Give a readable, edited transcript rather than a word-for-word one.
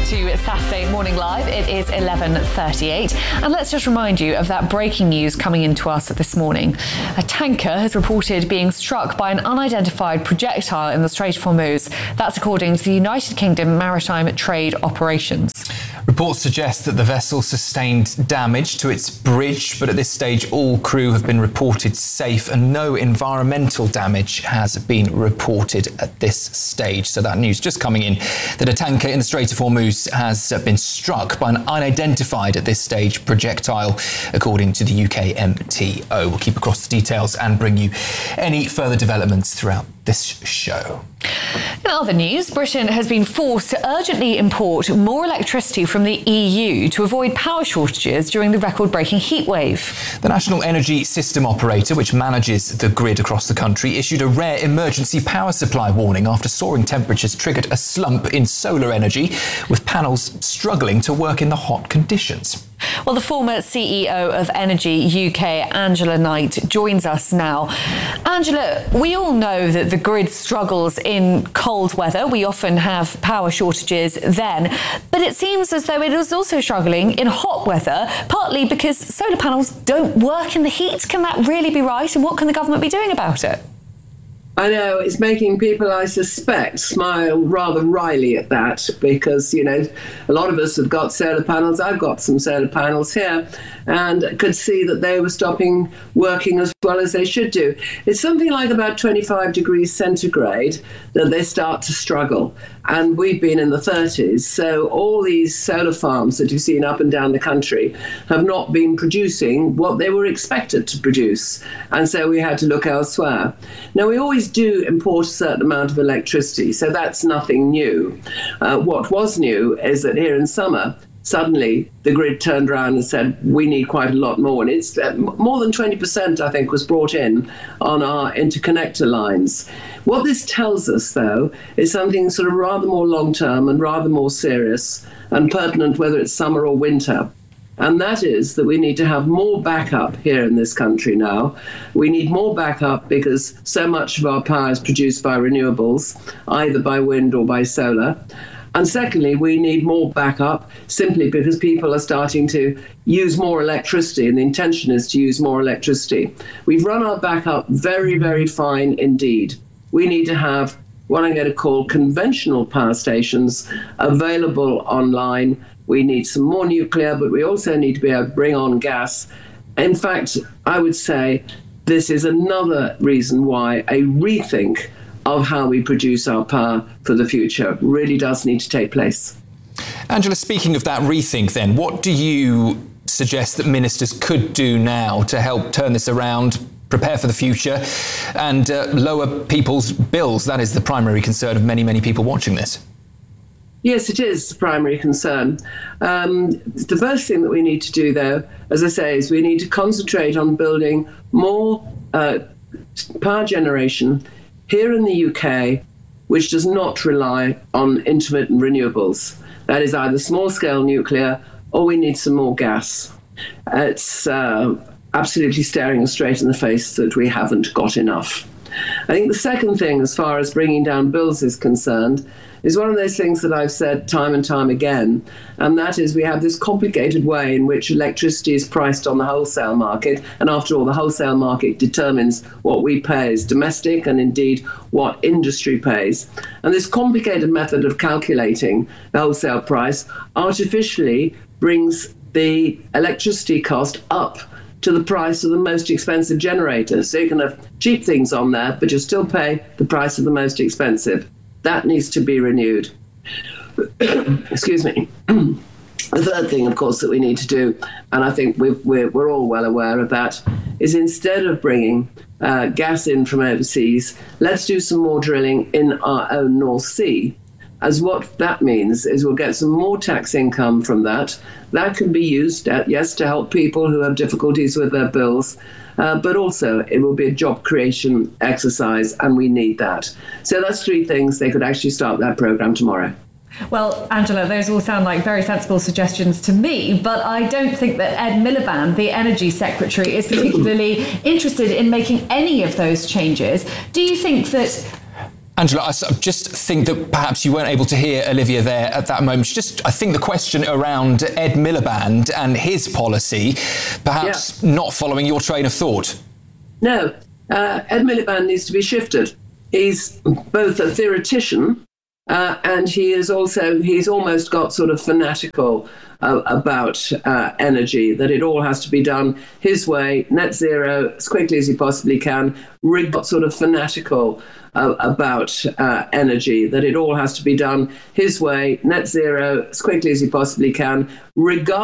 to Saturday Morning Live. It is 11:38. And let's just remind you of that breaking news coming into us this morning. A tanker has reported being struck by an unidentified projectile in the Strait of Hormuz. That's according to the United Kingdom Maritime Trade Operations. Reports suggest that the vessel sustained damage to its bridge, but at this stage all crew have been reported safe and no environmental damage has been reported at this stage. So that news just coming in that a tanker in the Strait of Hormuz has been struck by an unidentified at this stage projectile, according to the UK MTO. We'll keep across the details and bring you any further developments throughout this show. In other news, Britain has been forced to urgently import more electricity from the EU to avoid power shortages during the record-breaking heatwave. The National Energy System Operator, which manages the grid across the country, issued a rare emergency power supply warning after soaring temperatures triggered a slump in solar energy, with panels struggling to work in the hot conditions. Well, the former CEO of Energy UK, Angela Knight, joins us now. Angela, we all know that the grid struggles in cold weather. We often have power shortages then. But it seems as though it is also struggling in hot weather, partly because solar panels don't work in the heat. Can that really be right? And what can the government be doing about it? I know it's making people, I suspect, smile rather wryly at that because, you know, a lot of us have got solar panels. I've got some solar panels here and could see that they were stopping working as well as they should do. It's something like about 25 degrees centigrade that they start to struggle. And we've been in the 30s. So all these solar farms that you've seen up and down the country have not been producing what they were expected to produce. And so we had to look elsewhere. Now, we always do import a certain amount of electricity, so that's nothing new. What was new is that here in summer, suddenly the grid turned around and said, we need quite a lot more. And it's more than 20%, I think, was brought in on our interconnector lines. What this tells us, though, is something sort of rather more long-term and rather more serious and pertinent, whether it's summer or winter. And that is that we need to have more backup here in this country now. We need more backup because so much of our power is produced by renewables, either by wind or by solar. And secondly, we need more backup simply because people are starting to use more electricity, and the intention is to use more electricity. We've run our backup very, very fine indeed. We need to have what I'm going to call conventional power stations available online. We need some more nuclear, but we also need to be able to bring on gas. In fact, I would say this is another reason why a rethink of how we produce our power for the future really does need to take place. Angela, speaking of that rethink then, what do you suggest that ministers could do now to help turn this around, prepare for the future and lower people's bills? That is the primary concern of many, many people watching this. Yes, it is the primary concern. The first thing that we need to do, though, as I say, is we need to concentrate on building more power generation here in the UK, which does not rely on intermittent renewables. That is either small-scale nuclear or we need some more gas. It's absolutely staring us straight in the face that we haven't got enough. I think the second thing, as far as bringing down bills is concerned, is one of those things that I've said time and time again, and that is we have this complicated way in which electricity is priced on the wholesale market, and after all, the wholesale market determines what we pay as domestic and indeed what industry pays. And this complicated method of calculating the wholesale price artificially brings the electricity cost up to the price of the most expensive generator. So you can have cheap things on there, but you still pay the price of the most expensive. That needs to be renewed. Excuse me. The third thing, of course, that we need to do, and I think we're all well aware of that, is instead of bringing gas in from overseas, let's do some more drilling in our own North Sea. As what that means is we'll get some more tax income from that. That can be used, yes, to help people who have difficulties with their bills, but also it will be a job creation exercise, and we need that. So that's three things. They could actually start that programme tomorrow. Well, Angela, those all sound like very sensible suggestions to me, but I don't think that Ed Miliband, the Energy Secretary, is particularly interested in making any of those changes. Do you think that Angela, I just think that perhaps you weren't able to hear Olivia there at that moment. I think the question around Ed Miliband and his policy, perhaps not following your train of thought. No, Ed Miliband needs to be shifted. He's both a theoretician and he's almost got sort of fanatical about energy, that it all has to be done his way, net zero, as quickly as he possibly can. Got sort of fanatical about energy, that it all has to be done his way, net zero, as quickly as he possibly can, regardless